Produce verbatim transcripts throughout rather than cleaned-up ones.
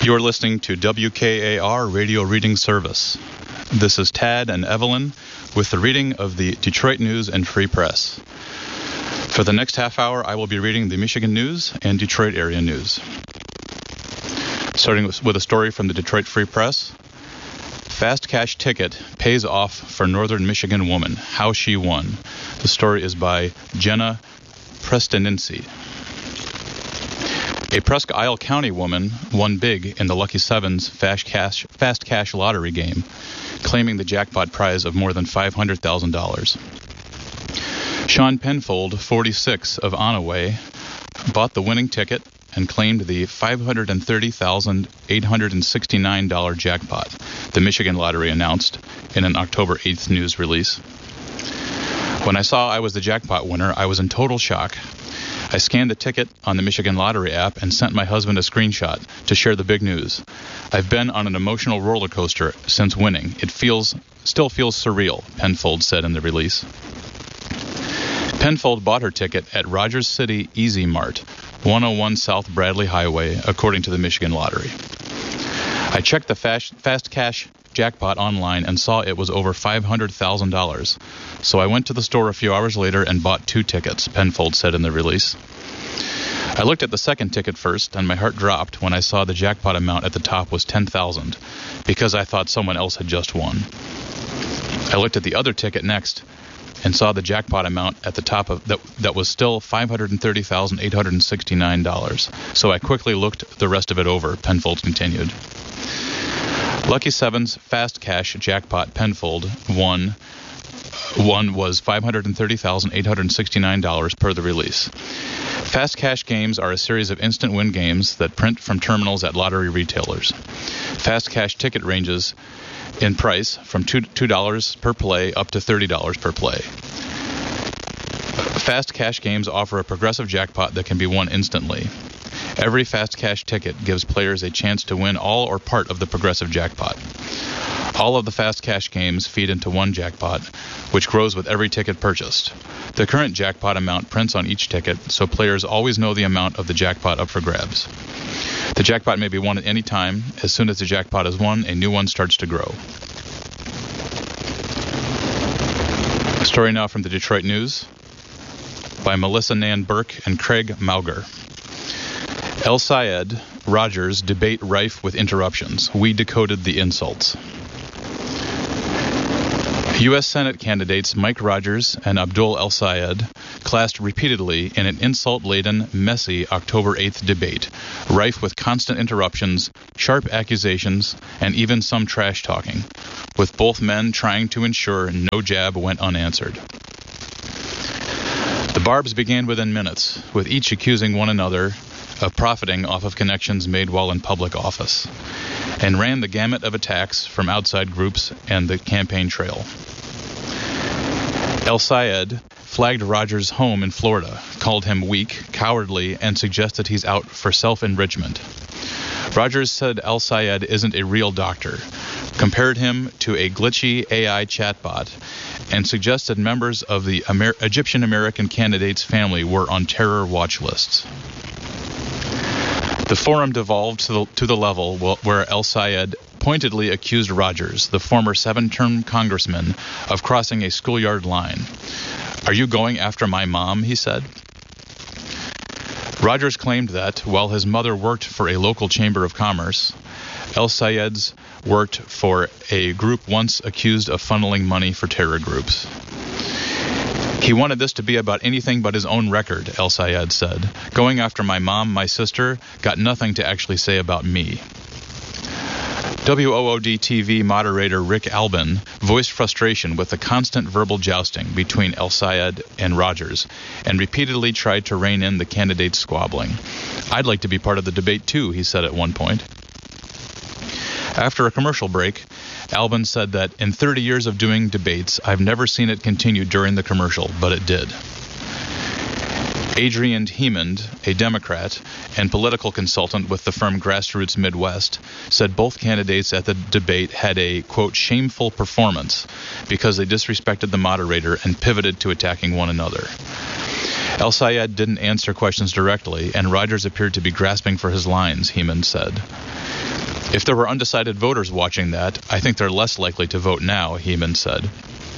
You're listening to W K A R Radio Reading Service. This is Tad and Evelyn with the reading of the Detroit News and Free Press. For the next half hour, I will be reading the Michigan News and Detroit area news. Starting with a story from the Detroit Free Press. Fast cash ticket pays off for Northern Michigan woman. How she won. The story is by Jenna Prestenincy. A Presque Isle County woman won big in the Lucky Sevens fast cash, fast cash lottery game, claiming the jackpot prize of more than five hundred thousand dollars. Sean Penfold, forty-six, of Onaway, bought the winning ticket and claimed the five hundred thirty thousand eight hundred sixty-nine dollars jackpot, the Michigan Lottery announced in an October eighth news release. When I saw I was the jackpot winner, I was in total shock. I scanned the ticket on the Michigan Lottery app and sent my husband a screenshot to share the big news. I've been on an emotional roller coaster since winning. It feels, still feels surreal, Penfold said in the release. Penfold bought her ticket at Rogers City Easy Mart, one oh one South Bradley Highway, according to the Michigan Lottery. I checked the fast, fast cash jackpot online and saw it was over five hundred thousand dollars. So I went to the store a few hours later and bought two tickets, Penfold said in the release. I looked at the second ticket first, and my heart dropped when I saw the jackpot amount at the top was ten thousand dollars, because I thought someone else had just won. I looked at the other ticket next and saw the jackpot amount at the top of that, that was still five hundred thirty thousand eight hundred sixty-nine dollars. So I quickly looked the rest of it over, Penfold continued. Lucky Sevens fast cash jackpot Penfold won one was five hundred thirty thousand eight hundred sixty-nine dollars per the release. Fast cash games are a series of instant win games that print from terminals at lottery retailers. Fast cash ticket ranges in price from two dollars per play up to thirty dollars per play. Fast cash games offer a progressive jackpot that can be won instantly. Every fast cash ticket gives players a chance to win all or part of the progressive jackpot. All of the fast cash games feed into one jackpot, which grows with every ticket purchased. The current jackpot amount prints on each ticket, so players always know the amount of the jackpot up for grabs. The jackpot may be won at any time. As soon as the jackpot is won, a new one starts to grow. A story now from the Detroit News by Melissa Nan Burke and Craig Mauger. El Sayed, Rogers debate rife with interruptions. We decoded the insults. U S Senate candidates Mike Rogers and Abdul El Sayed clashed repeatedly in an insult-laden, messy October eighth debate, rife with constant interruptions, sharp accusations, and even some trash talking, with both men trying to ensure no jab went unanswered. The barbs began within minutes, with each accusing one another of profiting off of connections made while in public office, and ran the gamut of attacks from outside groups and the campaign trail. El Sayed flagged Rogers' home in Florida, called him weak, cowardly, and suggested he's out for self-enrichment. Rogers said El Sayed isn't a real doctor, compared him to a glitchy A I chatbot, and suggested members of the Amer- Egyptian-American candidate's family were on terror watch lists. The forum devolved to the, to the level where El Sayed pointedly accused Rogers, the former seven-term congressman, of crossing a schoolyard line. "Are you going after my mom?" he said. Rogers claimed that, while his mother worked for a local chamber of commerce, El Sayed's worked for a group once accused of funneling money for terror groups. He wanted this to be about anything but his own record, El Sayed said. Going after my mom, my sister, got nothing to actually say about me. W O O D T V moderator Rick Albin voiced frustration with the constant verbal jousting between El Sayed and Rogers, and repeatedly tried to rein in the candidates' squabbling. "I'd like to be part of the debate too," he said at one point. After a commercial break, Albin said that in thirty years of doing debates, I've never seen it continue during the commercial, but it did. Adrian Hemond, a Democrat and political consultant with the firm Grassroots Midwest, said both candidates at the debate had a, quote, shameful performance because they disrespected the moderator and pivoted to attacking one another. El Sayed didn't answer questions directly, and Rogers appeared to be grasping for his lines, Hemond said. If there were undecided voters watching that, I think they're less likely to vote now, Heeman said.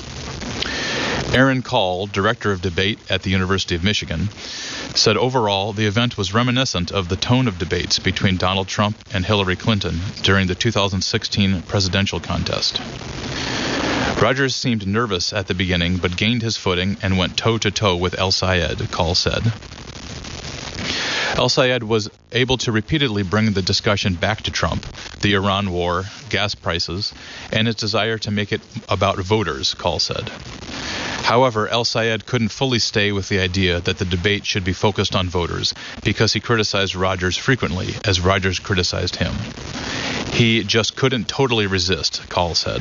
Aaron Call, director of debate at the University of Michigan, said overall the event was reminiscent of the tone of debates between Donald Trump and Hillary Clinton during the two thousand sixteen presidential contest. Rogers seemed nervous at the beginning, but gained his footing and went toe-to-toe with El-Sayed, Call said. El-Sayed was able to repeatedly bring the discussion back to Trump, the Iran war, gas prices, and his desire to make it about voters, Call said. However, El-Sayed couldn't fully stay with the idea that the debate should be focused on voters because he criticized Rogers frequently, as Rogers criticized him. He just couldn't totally resist, Call said.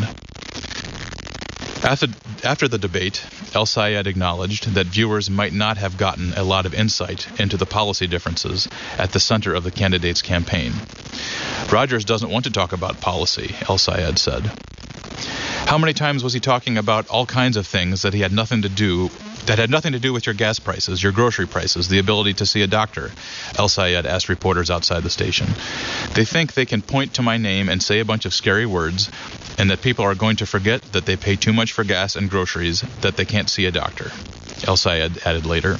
After, after the debate, El-Sayed acknowledged that viewers might not have gotten a lot of insight into the policy differences at the center of the candidate's campaign. Rogers doesn't want to talk about policy, El-Sayed said. How many times was he talking about all kinds of things that he had nothing to do that had nothing to do with your gas prices, your grocery prices, the ability to see a doctor? El-Sayed asked reporters outside the station. They think they can point to my name and say a bunch of scary words, and that people are going to forget that they pay too much for gas and groceries, that they can't see a doctor, El-Sayed added later.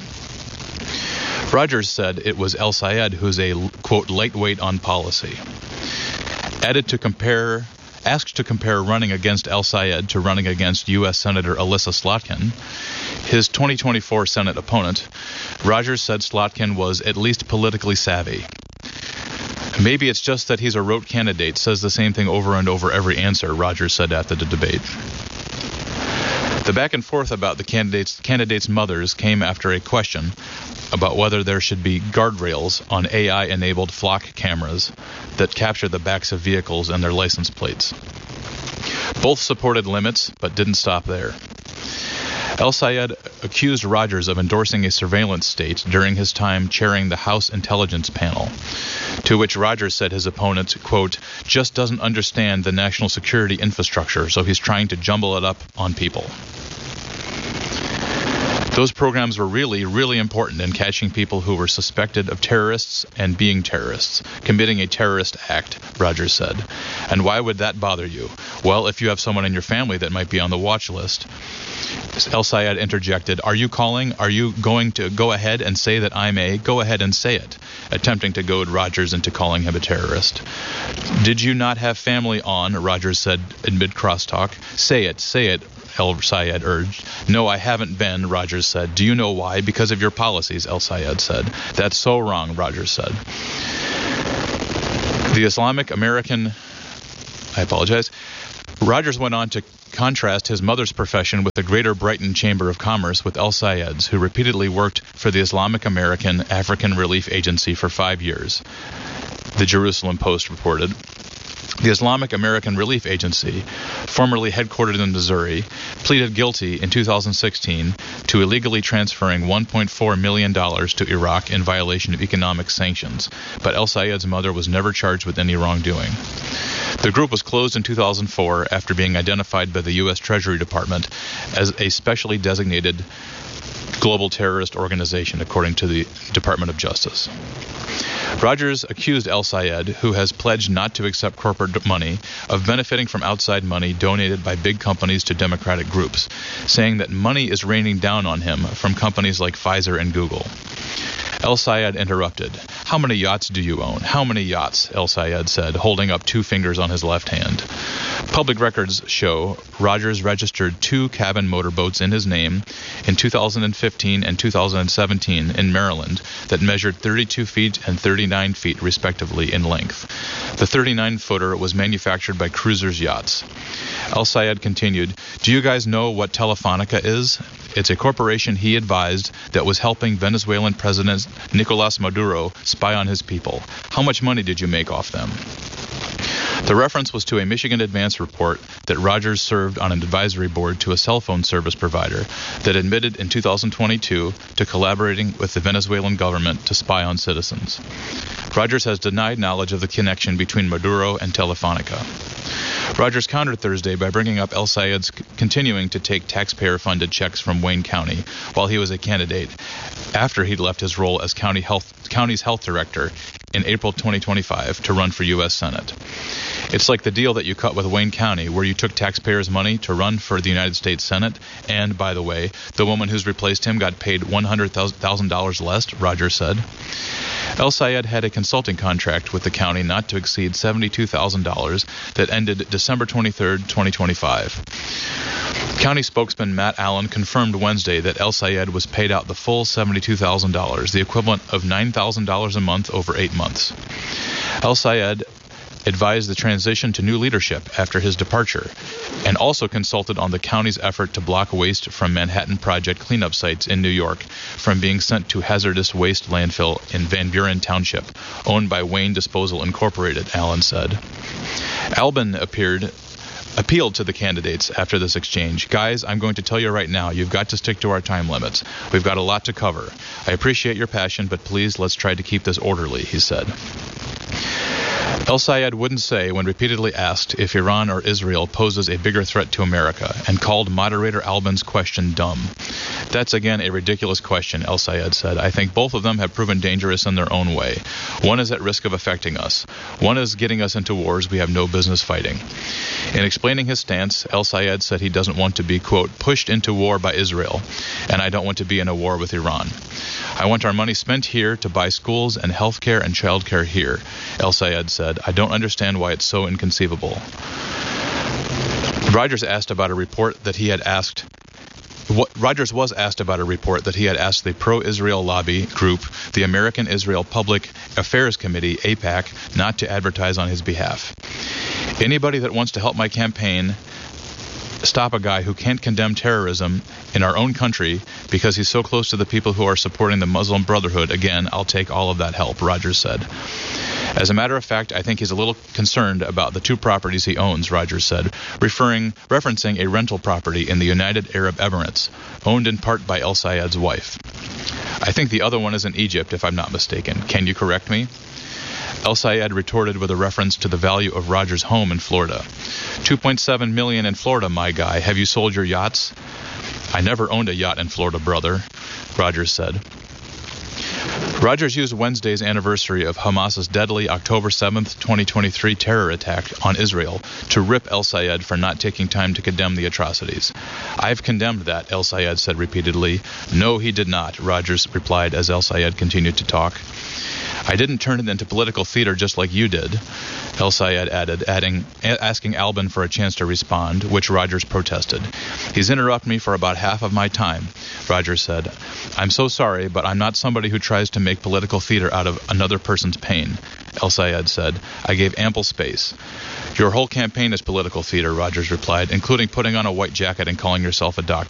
Rogers said it was El-Sayed who's a, quote, lightweight on policy. Added to compare... Asked to compare running against El-Sayed to running against U S Senator Elissa Slotkin, his twenty twenty-four Senate opponent, Rogers said Slotkin was at least politically savvy. Maybe it's just that he's a rote candidate, says the same thing over and over every answer, Rogers said after the debate. The back and forth about the candidates' candidates' mothers came after a question about whether there should be guardrails on A I-enabled flock cameras that capture the backs of vehicles and their license plates. Both supported limits, but didn't stop there. El-Sayed accused Rogers of endorsing a surveillance state during his time chairing the House Intelligence Panel, to which Rogers said his opponent, quote, just doesn't understand the national security infrastructure, so he's trying to jumble it up on people. Those programs were really, really important in catching people who were suspected of terrorists and being terrorists, committing a terrorist act, Rogers said. And why would that bother you? Well, if you have someone in your family that might be on the watch list. El-Sayed interjected, are you calling? Are you going to go ahead and say that I'm a? Go ahead and say it, attempting to goad Rogers into calling him a terrorist. Did you not have family on? Rogers said in mid-crosstalk. Say it, say it. El-Sayed urged. No, I haven't been, Rogers said. Do you know why? Because of your policies, El-Sayed said. That's so wrong, Rogers said. The Islamic American... I apologize. Rogers went on to contrast his mother's profession with the Greater Brighton Chamber of Commerce with El-Sayed's, who repeatedly worked for the Islamic American African Relief Agency for five years, the Jerusalem Post reported. The Islamic American Relief Agency, formerly headquartered in Missouri, pleaded guilty in two thousand sixteen to illegally transferring one point four million dollars to Iraq in violation of economic sanctions, but El-Sayed's mother was never charged with any wrongdoing. The group was closed in two thousand four after being identified by the U S Treasury Department as a specially designated global terrorist organization, according to the Department of Justice. Rogers accused El-Sayed, who has pledged not to accept corporate money, of benefiting from outside money donated by big companies to Democratic groups, saying that money is raining down on him from companies like Pfizer and Google. El-Sayed interrupted. How many yachts do you own? How many yachts? El-Sayed said, holding up two fingers on his left hand. Public records show Rogers registered two cabin motorboats in his name in two thousand fifteen and two thousand seventeen in Maryland that measured thirty-two feet and thirty-nine feet respectively in length. The thirty-nine-footer was manufactured by Cruisers Yachts. El-Sayed continued, do you guys know what Telefonica is? It's a corporation he advised that was helping Venezuelan President Nicolas Maduro spy on his people. How much money did you make off them? The reference was to a Michigan Advance report that Rogers served on an advisory board to a cell phone service provider that admitted in two thousand twenty-two to collaborating with the Venezuelan government to spy on citizens. Rogers has denied knowledge of the connection between Maduro and Telefonica. Rogers countered Thursday by bringing up El Sayed's c- continuing to take taxpayer-funded checks from Wayne County while he was a candidate after he'd left his role as county health, county's health director in April twenty twenty-five to run for U S Senate. It's like the deal that you cut with Wayne County, where you took taxpayers' money to run for the United States Senate, and, by the way, the woman who's replaced him got paid one hundred thousand dollars less, Rogers said. El Sayed had a consulting contract with the county not to exceed seventy-two thousand dollars that ended December twenty-third, twenty twenty-five. County spokesman Matt Allen confirmed Wednesday that El Sayed was paid out the full seventy-two thousand dollars, the equivalent of nine thousand dollars a month over eight months. El Sayed advised the transition to new leadership after his departure, and also consulted on the county's effort to block waste from Manhattan Project cleanup sites in New York from being sent to hazardous waste landfill in Van Buren Township, owned by Wayne Disposal Incorporated, Allen said. Albin appeared appealed to the candidates after this exchange. Guys, I'm going to tell you right now, you've got to stick to our time limits. We've got a lot to cover. I appreciate your passion, but please let's try to keep this orderly, he said. El Sayed wouldn't say when repeatedly asked if Iran or Israel poses a bigger threat to America, and called moderator Albin's question dumb. That's again a ridiculous question, El Sayed said. I think both of them have proven dangerous in their own way. One is at risk of affecting us. One is getting us into wars we have no business fighting. In explaining his stance, El Sayed said he doesn't want to be, quote, pushed into war by Israel, and I don't want to be in a war with Iran. I want our money spent here to buy schools and health care and child care here, El Sayed said. I don't understand why it's so inconceivable. Rogers asked about a report that he had asked What, Rogers was asked about a report that he had asked the pro-Israel lobby group, the American Israel Public Affairs Committee, AIPAC, not to advertise on his behalf. Anybody that wants to help my campaign stop a guy who can't condemn terrorism in our own country because he's so close to the people who are supporting the Muslim Brotherhood, again, I'll take all of that help, Rogers said. As a matter of fact, I think he's a little concerned about the two properties he owns, Rogers said, referring, referencing a rental property in the United Arab Emirates, owned in part by El Sayed's wife. I think the other one is in Egypt, if I'm not mistaken. Can you correct me? El Sayed retorted with a reference to the value of Rogers' home in Florida. two point seven million dollars in Florida, my guy. Have you sold your yachts? I never owned a yacht in Florida, brother, Rogers said. Rogers used Wednesday's anniversary of Hamas's deadly October seventh, twenty twenty-three terror attack on Israel to rip El Sayed for not taking time to condemn the atrocities. I've condemned that, El Sayed said repeatedly. No, he did not, Rogers replied as El Sayed continued to talk. I didn't turn it into political theater just like you did, El Sayed added, adding, asking Albin for a chance to respond, which Rogers protested. He's interrupted me for about half of my time, Rogers said. I'm so sorry, but I'm not somebody who tries to make political theater out of another person's pain, El Sayed said. I gave ample space. Your whole campaign is political theater, Rogers replied, including putting on a white jacket and calling yourself a doctor.